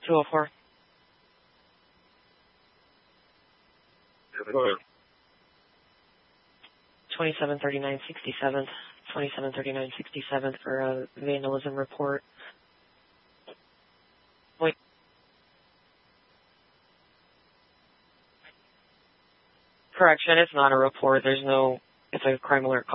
204. 273967. 273967 for a vandalism report. Wait. Correction, it's not a report. It's a crime alert call.